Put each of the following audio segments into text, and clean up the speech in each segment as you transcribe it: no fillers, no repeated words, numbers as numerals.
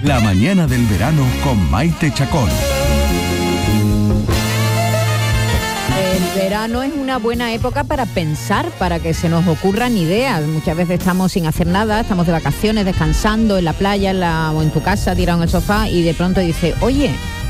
La mañana del verano con Maite Chacón. El verano es una buena época para pensar, para que se nos ocurran ideas. Muchas veces estamos sin hacer nada, estamos de vacaciones, descansando en la playa o en tu casa, tirado en el sofá, y de pronto dices, oye,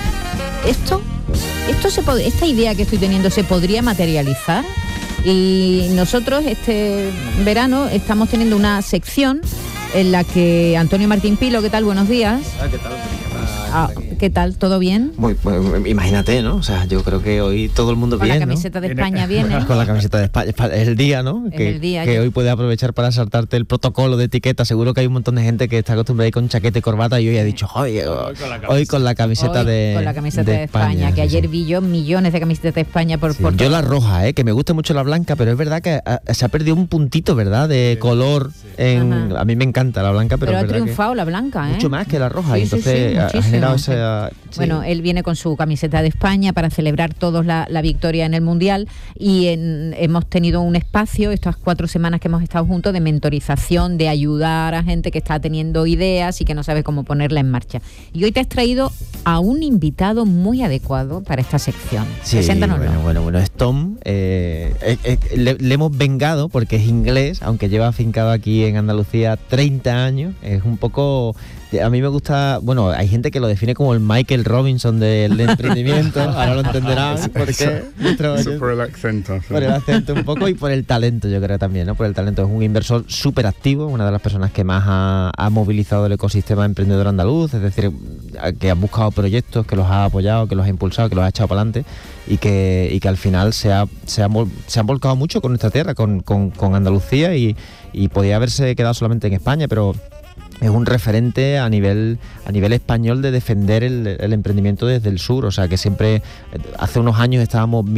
esta idea que estoy teniendo se podría materializar. Y nosotros este verano estamos teniendo una sección en la que Antonio Martín Pilo, ¿qué tal? Buenos días. ¿Qué tal? ¿Qué tal? ¿Todo bien? Muy, imagínate, ¿no? O sea, yo creo que hoy todo el mundo con bien, la camiseta de España viene. Con la camiseta de España. Es el día, ¿no? Que hoy puedes aprovechar para saltarte el protocolo de etiqueta. Seguro que hay un montón de gente que está acostumbrada a ir con chaqueta y corbata y hoy ha dicho, hoy con la camiseta de España. Que ayer vi yo millones de camisetas de España por yo la roja, que me gusta mucho la blanca, pero es verdad que se ha perdido un puntito, ¿verdad? De color. A mí me encanta la blanca, pero ha triunfado la blanca, mucho más que la roja. Sí, y entonces ha generado esa... Bueno, él viene con su camiseta de España para celebrar todos la victoria en el Mundial y hemos tenido un espacio, estas 4 semanas que hemos estado juntos, de mentorización, de ayudar a gente que está teniendo ideas y que no sabe cómo ponerla en marcha. Y hoy te has traído a un invitado muy adecuado para esta sección. Sí, bueno, es Tom. Le hemos vengado porque es inglés, aunque lleva afincado aquí en Andalucía 30 años. Es un poco... A mí me gusta, bueno, hay gente que lo define como el Michael Robinson del emprendimiento, ahora lo entenderán, porque por el acento. Por el acento un poco y por el talento, yo creo también, ¿no? Por el talento. Es un inversor súper activo, una de las personas que más ha movilizado el ecosistema emprendedor andaluz, es decir, que ha buscado proyectos, que los ha apoyado, que los ha impulsado, que los ha echado para adelante y que al final se han volcado mucho con nuestra tierra, con Andalucía y podía haberse quedado solamente en España, pero... es un referente a nivel español de defender el emprendimiento desde el sur, o sea que siempre, hace unos años estábamos